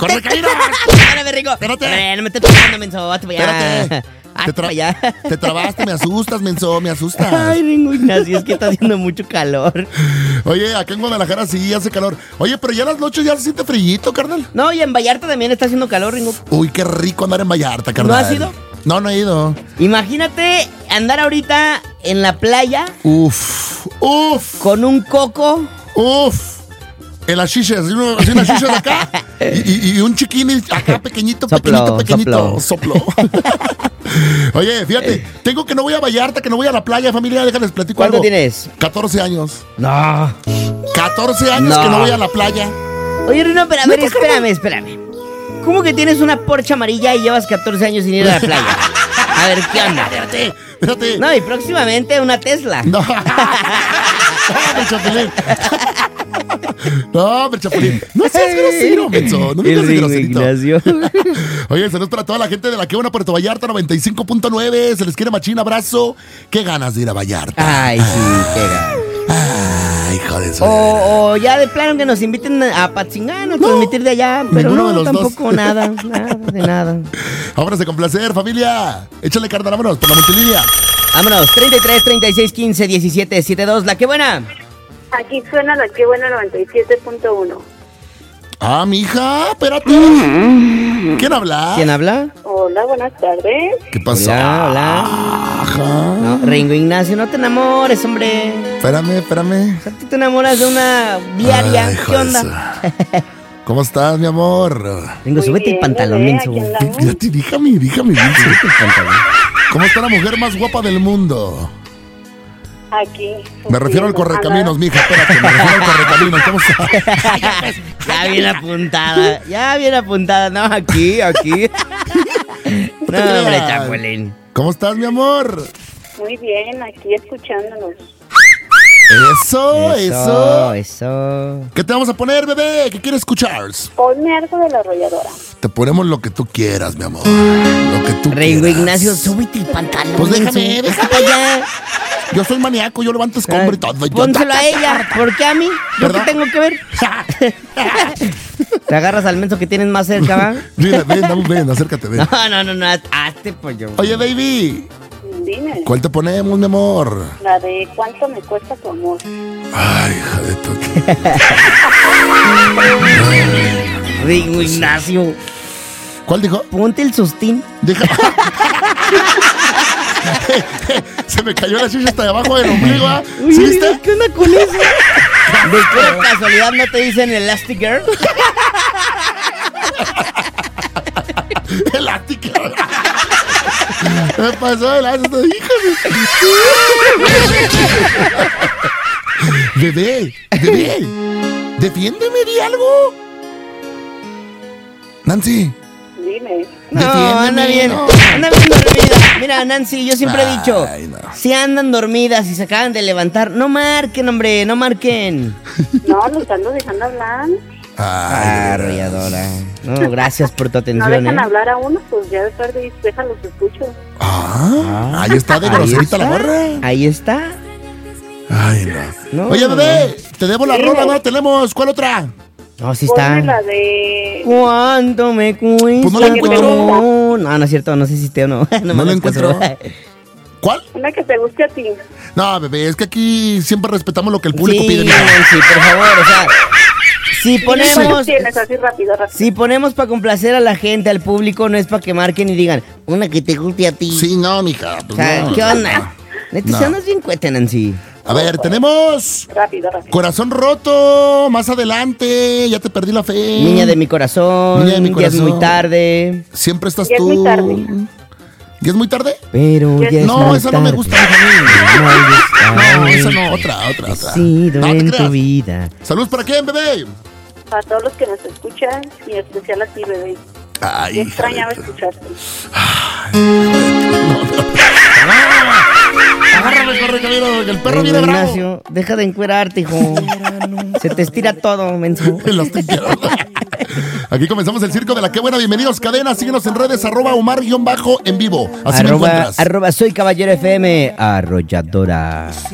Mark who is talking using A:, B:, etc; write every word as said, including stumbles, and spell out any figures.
A: ¡Corre, caída!
B: Espérame, Rico.
A: Espérate.
B: Hombre, no me estés pegando, menso. Hazte para allá.
A: Espérate.
B: Hazte
A: Te,
B: para
A: tra-
B: allá.
A: te trabaste, me asustas, menso, me asustas.
B: Ay, Ringo Ignacio, es que está haciendo mucho calor.
A: Oye, acá en Guadalajara sí hace calor. Oye, pero ya las noches ya se siente frillito, carnal.
B: No, y en Vallarta también está haciendo calor, Ringo.
A: Uy, qué rico andar en Vallarta, carnal.
B: ¿No has ido?
A: No, no he ido.
B: Imagínate andar ahorita en la playa
A: Uf, uf,
B: con un coco.
A: uf. En las chichas, así una, así unas chichas de acá y, y- y un chiquini acá pequeñito,
B: Soplo,
A: pequeñito, pequeñito. Soplo. Oye, fíjate, tengo que no voy a Vallarta, que no voy a la playa, familia, déjales platico
B: ¿Cuánto
A: algo.
B: tienes?
A: catorce años.
B: No.
A: catorce años
B: No.
A: que no voy a la playa.
B: Oye, Rino, pero a ver, espérame, espérame. ¿Cómo que tienes una Porsche amarilla y llevas catorce años sin ir a la playa? A ver, ¿qué onda?
A: Espérate, espérate.
B: No, y próximamente una Tesla.
A: No. No, mi Chapulín. No, mi Chapulín. No seas grosero, menso. No me
B: El
A: digas
B: Ringo
A: groserito.
B: Ignacio.
A: Oye, saludos para toda la gente de la que buena Puerto Vallarta noventa y cinco punto nueve. Se les quiere machín, abrazo. Qué ganas de ir a Vallarta.
B: Ay, sí, qué ganas.
A: Ay, hijo de su.
B: O, o ya de plano que nos inviten a Patzingán a
A: No,
B: transmitir de allá, pero
A: ninguno
B: no,
A: de los
B: tampoco
A: dos.
B: nada, nada, de nada.
A: Vámonos de complacer, familia. Échale carnal, vámonos por la multilínea.
B: Vámonos, treinta y tres, treinta y seis, quince, diecisiete, setenta y dos, la que buena.
C: Aquí suena la que buena noventa y siete punto uno.
A: Ah, mija, espérate. ¿Quién habla?
B: ¿Quién habla?
C: Hola, buenas tardes.
A: ¿Qué pasó?
B: Hola, hola.
A: Ajá.
B: No, Ringo Ignacio, no te enamores, hombre.
A: Espérame, espérame.
B: O sea, tú te enamoras de una diaria.
A: Ay, hijo
B: ¿Qué
A: de
B: onda?
A: ¿Cómo estás, mi amor?
B: Ringo,
C: Muy
B: súbete el
C: bien,
B: pantalón,
C: bebé,
B: menso.
C: aquí andamos.
A: Ya te- Dígame, dígame, dígame.
B: Súbete el pantalón.
A: ¿Cómo está la mujer más guapa del mundo?
C: Aquí.
A: Me refiero al
C: sufriendo.
A: correcaminos, mija, espérate, me refiero al correcaminos. ¿Cómo está?
B: Ya bien apuntada, ya bien apuntada. No, aquí, aquí. No, hombre, Chapulín.
A: ¿Cómo estás, mi amor?
C: Muy bien, aquí escuchándonos.
A: Eso, eso.
B: Eso, eso.
A: ¿Qué te vamos a poner, bebé? ¿Qué quieres escuchar?
C: Ponme algo de la arrolladora.
A: Te ponemos lo que tú quieras, mi amor. Lo que tú
B: Ringo
A: quieras.
B: Ignacio, súbete el pantalón.
A: Pues déjame,
B: menso.
A: déjame ya. Yo soy maníaco, yo levanto escombro y todo.
B: Pónselo a ella. ¿Por qué a mí? ¿Yo qué
A: ¿Verdad?
B: tengo que ver? Te agarras al menso que tienes más cerca, ¿va?
A: Mira, ven, ven, ven, acércate, ven.
B: No, no, no, no, hazte pollo.
A: Oye, baby,
C: Dime.
A: ¿cuál te ponemos, mi amor?
C: La de cuánto me cuesta tu amor.
A: Ay, hija de tu...
B: Ringo Ignacio,
A: ¿Cuál dijo?
B: ponte el sustín.
A: Deja... Se me cayó la chicha hasta debajo del ombligo, ¿ah?
B: Uy,
A: ¿Sí
B: Ringo,
A: viste?
B: ¿qué onda con eso? ¿De pura casualidad no te dicen Elastic Girl?
A: Elástica. Me pasó de la... Híjole. Bebé, bebé. Defiéndeme, di algo. Nancy.
C: Dime.
B: No,
A: Defiéndeme,
B: anda bien,
A: no.
B: anda bien dormida. Mira, Nancy, yo siempre he dicho,
A: Ay, no.
B: si andan dormidas y se acaban de levantar, no marquen, hombre, no marquen.
C: No, los ando dejando hablar.
B: Ah,
A: Ay, de veras.
B: arrolladora. No, gracias por tu
C: No
B: atención,
C: dejan
B: ¿eh?
C: hablar a uno, pues ya de tarde déjalos escucho.
A: Ah, ahí está de
B: Ahí
A: groserita la
B: está,
A: morra.
B: Ahí está.
A: Ay, no.
B: No.
A: Oye, bebé, te debo la rola, ¿no? Tenemos. ¿Cuál otra?
B: No, sí
C: Ponme la
B: está.
C: de...
B: ¿Cuánto me cuesta
A: Pues no la
B: tu
A: encuentro.
B: amor? No, no es cierto, no sé si esté o no.
A: No
B: me
A: la
B: hagas caso.
A: encuentro. ¿Cuál?
C: Una que te guste a ti.
A: No, bebé, es que aquí siempre respetamos lo que el público
B: Sí,
A: pide. mira.
B: Nancy, por favor, o sea, si
C: ¿Cuántos
B: ponemos...
C: tienes? Así rápido, rápido.
B: Si ponemos para complacer a la gente, al público, no es para que marquen y digan, una que te guste a ti.
A: Sí, no, mija.
B: O
A: Pues
B: sea,
A: no.
B: ¿qué onda? Neta,
A: No.
B: si andas bien cuete, Nancy.
A: A ver, tenemos
C: Rápido, rápido.
A: Corazón Roto, más adelante, ya te perdí la fe.
B: Niña de mi corazón,
A: Niña de mi
B: ya es muy
A: corazón.
B: tarde.
A: Siempre estás
C: Ya es
A: tú.
C: muy tarde.
A: ¿Ya es muy tarde?
B: Pero
C: Ya-
B: ya es
A: No,
B: muy
A: esa no me
B: tarde.
A: gusta, hija mía.
B: No,
A: No,
B: es
A: esa
B: tarde.
A: no, otra, otra,
B: He
A: otra.
B: sido
A: No, te
B: en tu
A: creas.
B: vida.
A: Saludos para quién, bebé.
C: Para todos los que nos escuchan, y en especial a ti, bebé.
A: Ay,
C: Yo
A: hija
C: extrañaba
A: de tu-
C: escucharte.
A: Agárrame, corre, camino, que el perro
B: Ringo
A: viene bravo.
B: Ignacio, deja de encuerarte, hijo. Se te estira todo, menso.
A: Los te quiero. Aquí comenzamos el circo de la que buena. Bienvenidos, cadena. Síguenos en redes, arroba Omar-en vivo. Así me
B: Arroba,
A: encuentras.
B: arroba soy caballero F M, arrolladora.